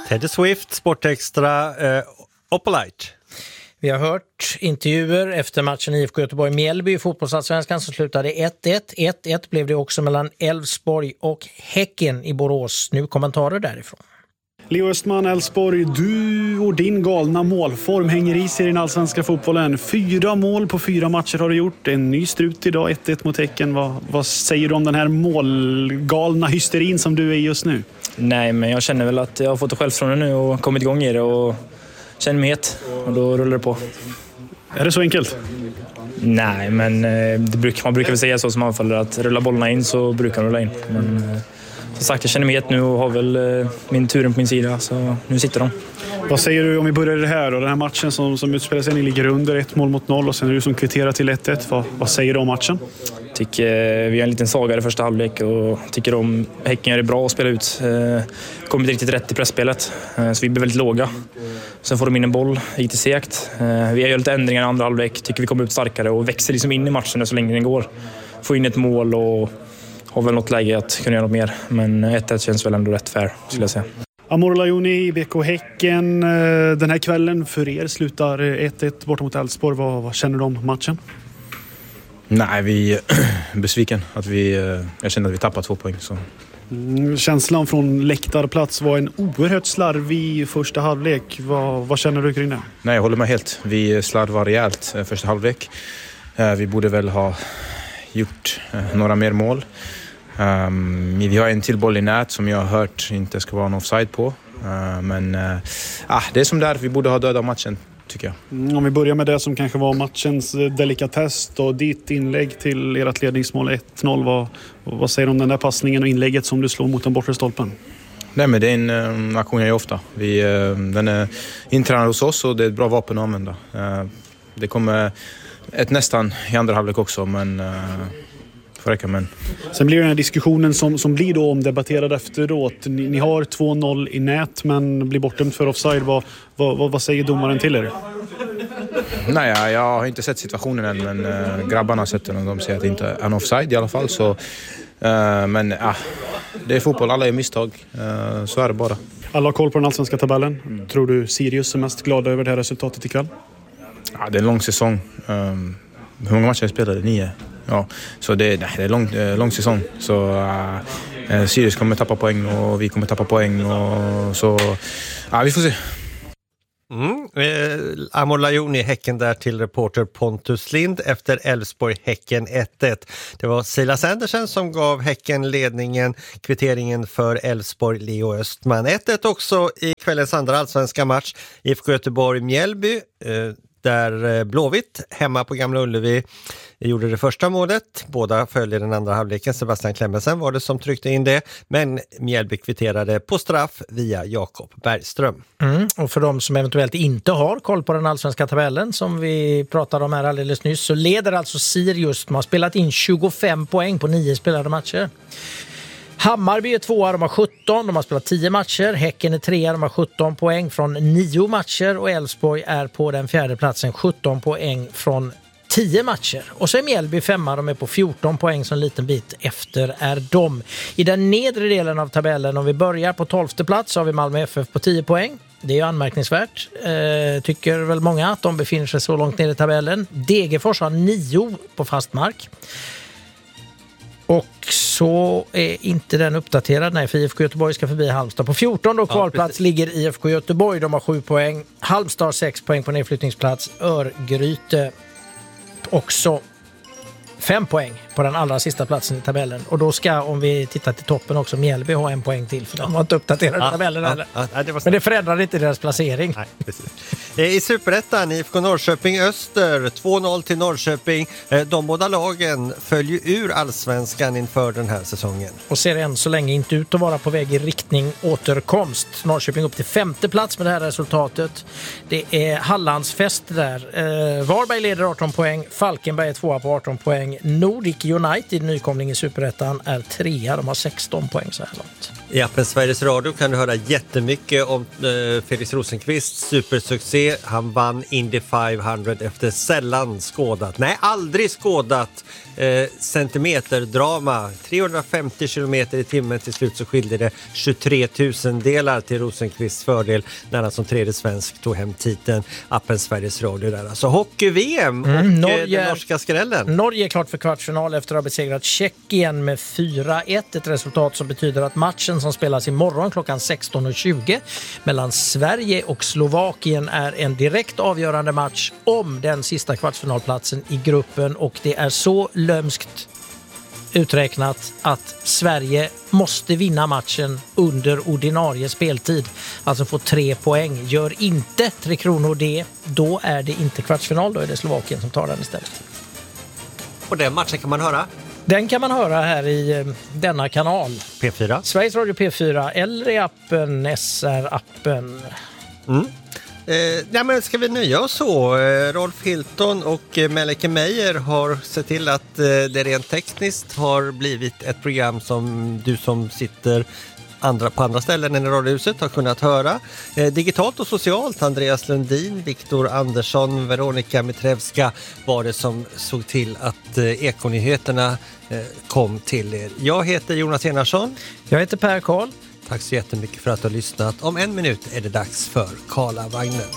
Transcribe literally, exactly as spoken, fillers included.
Teddy Swift, Sportextra, eh, Oppolite. Vi har hört intervjuer efter matchen I F K Göteborg-Mjällby i fotbollsallsvenskan som slutade ett ett. ett ett blev det också mellan Elfsborg och Häcken i Borås. Nu kommentarer därifrån. Leo Östman, Elfsborg, du och din galna målform hänger i sig i den allsvenska fotbollen. Fyra mål på fyra matcher har du gjort. En ny strut idag, ett ett mot Häcken. Vad, vad säger du om den här målgalna hysterin som du är just nu? Nej, men jag känner väl att jag har fått det självförtroende nu och kommit igång i det och känner mig het. Och då rullar det på. Är det så enkelt? Nej, men det brukar, man brukar väl säga så som anfaller att rulla bollarna in så brukar de rulla in. Men som sagt, jag känner mig het nu och har väl min turen på min sida, så nu sitter de. Vad säger du om vi börjar det här och den här matchen som, som utspelar sig? Ni ligger under ett mål mot noll och sen är du som kvitterar till ett ett. Vad, vad säger du om matchen? Jag tycker vi har en liten svagare första halvlek och tycker om Häcken är det bra att spela ut. Kommer inte riktigt rätt i pressspelet, så vi blir väldigt låga. Sen får de in en boll, gick till segt. Vi har gjort lite ändringar i andra halvlek, tycker vi kommer ut starkare och växer liksom in i matchen så länge den går. Får in ett mål och har väl något läge att kunna göra något mer. Men ett ett känns väl ändå rätt fair, skulle jag säga. Amor Lajoni, I B K Häcken. Den här kvällen för er slutar ett ett borta mot Elfsborg. Vad, vad känner du om matchen? Nej, vi är besviken. Att vi, jag känner att vi tappar två poäng. Så. Mm, känslan från läktarplats var en oerhört slarvig första halvlek. Vad, vad känner du kring det? Nej, jag håller med helt. Vi slarvar rejält första halvlek. Vi borde väl ha gjort några mer mål. Um, vi har en till boll i nät som jag har hört inte ska vara en offside på. Uh, men uh, ah, det är som där, vi borde ha dödat matchen, tycker jag. Mm, om vi börjar med det som kanske var matchens delikatess och ditt inlägg till ert ledningsmål ett noll. Vad, vad säger du om den där passningen och inlägget som du slår mot den bortre stolpen? Nej, men det är en um, aktion jag gör ofta. Vi, uh, den är intränad hos oss och det är ett bra vapen att använda. Uh, det kommer ett nästan i andra halvlek också, men... Uh, Men. Sen blir det den här diskussionen som, som blir då omdebatterad efteråt. Ni, ni har två noll i nät men blir bortdömt för offside. Vad, vad, vad säger domaren till er? Nej, jag har inte sett situationen än, men äh, grabbarna har sett den och de säger att det inte är en offside i alla fall. Så, äh, men äh, det är fotboll, alla är misstag. Äh, så är det bara. Alla har koll på den allsvenska tabellen. Mm. Tror du Sirius är mest glada över det här resultatet ikväll? Ja, det är en lång säsong. Um, hur många matcher jag spelade? Nio. Ja, så det, det är en lång, lång säsong. Så uh, Sirius kommer tappa poäng och vi kommer tappa poäng. Och, så uh, vi får se. Mm. Eh, Amor Lajoni, Häcken där till reporter Pontus Lind efter Elfsborg-Häcken ett ett. Det var Silas Andersen som gav Häcken ledningen, kvitteringen för Elfsborg, Leo Östman. ett ett också i kvällens andra allsvenska match. I F K Göteborg-Mjällby, eh, där Blåvitt hemma på Gamla Ullevi gjorde det första målet. Båda följde den andra halvleken. Sebastian Klemmensen var det som tryckte in det. Men Mjällby kvitterade på straff via Jakob Bergström. Mm, och för de som eventuellt inte har koll på den allsvenska tabellen som vi pratade om här alldeles nyss, så leder alltså Sirius. De har spelat in tjugofem poäng på nio spelade matcher. Hammarby är tvåa, de har sjutton, de har spelat tio matcher. Häcken är trea, de har sjutton poäng från nio matcher. Och Elfsborg är på den fjärde platsen, sjutton poäng från tio matcher. Och så är Mjällby femma, de är på fjorton poäng, så en liten bit efter är de. I den nedre delen av tabellen, om vi börjar på tolfte plats, så har vi Malmö F F på tio poäng. Det är ju anmärkningsvärt, eh, tycker väl många, att de befinner sig så långt ner i tabellen. Degerfors har nio på fast mark. Och så är inte den uppdaterad. Nej, för I F K Göteborg ska förbi Halmstad. På fjorton och kvalplats ja, ligger I F K Göteborg. De har sju poäng. Halmstad har sex poäng på nedflyttningsplats. Örgryte också fem poäng på den allra sista platsen i tabellen. Och då ska, om vi tittar till toppen också, Mjällby ha en poäng till. För de har inte uppdaterat ja, tabellen ja, ja, ja, det var men det förändrar inte deras placering. Nej, precis. I Superettan, I F K Norrköping Öster, två noll till Norrköping. De båda lagen följer ur allsvenskan inför den här säsongen. Och ser än så länge inte ut att vara på väg i riktning återkomst. Norrköping upp till femte plats med det här resultatet. Det är Hallandsfest där. Varberg leder arton poäng, Falkenberg är tvåa på arton poäng. Nordic United, nykomling i Superettan, är trea. De har sexton poäng så här långt. I appen Sveriges Radio kan du höra jättemycket om eh, Felix Rosenqvists supersuccé. Han vann Indy femhundra efter sällan skådat, nej aldrig skådat eh, centimeterdrama. trehundrafemtio kilometer i timmen, till slut så skilde det tjugotre tusen delar till Rosenqvists fördel när han som tredje svensk tog hem titeln. Appen Sveriges Radio där. Alltså hockey-V M och mm, Norge, den norska skrällen. Norge är klart för kvartsfinal efter att ha besegrat Tjeckien med fyra ett. Ett resultat som betyder att matchen som spelas imorgon klockan sexton och tjugo mellan Sverige och Slovakien är en direkt avgörande match om den sista kvartsfinalplatsen i gruppen, och det är så lömskt uträknat att Sverige måste vinna matchen under ordinarie speltid, alltså få tre poäng. Gör inte Tre Kronor det, då är det inte kvartsfinal, då är det Slovakien som tar den istället. Och den matchen kan man höra? Den kan man höra här i denna kanal. P fyra. Sveriges Radio P fyra eller i appen, S R-appen. Mm. Eh, ja, men ska vi nöja oss så? Eh, Rolf Hilton och eh, Melike Meijer har sett till att eh, det rent tekniskt har blivit ett program som du som sitter andra, på andra ställen än i radiohuset har kunnat höra. Eh, digitalt och socialt, Andreas Lundin, Viktor Andersson, Veronika Mitrevska var det som såg till att eh, Ekonyheterna eh, kom till er. Jag heter Jonas Enarsson. Jag heter Per Karl. Tack så jättemycket för att du har lyssnat. Om en minut är det dags för Karlavagnen.